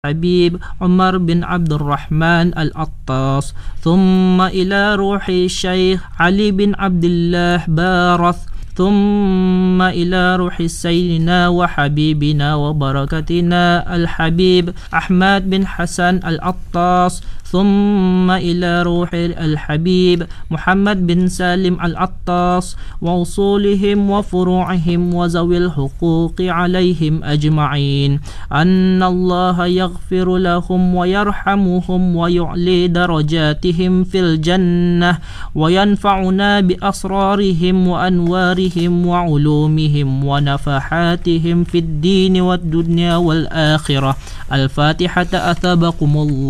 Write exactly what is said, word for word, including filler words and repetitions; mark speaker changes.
Speaker 1: حبيب عمر بن عبد الرحمن العطاس، ثم إلى روح الشيخ علي بن عبد الله بارث، ثم إلى روح سيدنا وحبيبنا وبركتنا الحبيب أحمد بن حسن العطاس، ثم إلى روح الحبيب محمد بن سالم العطاس ووصولهم وفروعهم وذوي الحقوق عليهم أجمعين، أن الله يغفر لهم ويرحمهم ويعلي درجاتهم في الجنة وينفعنا بأسرارهم وأنوارهم وعلومهم ونفحاتهم في الدين والدنيا والآخرة. الفاتحة. أثابكم الله.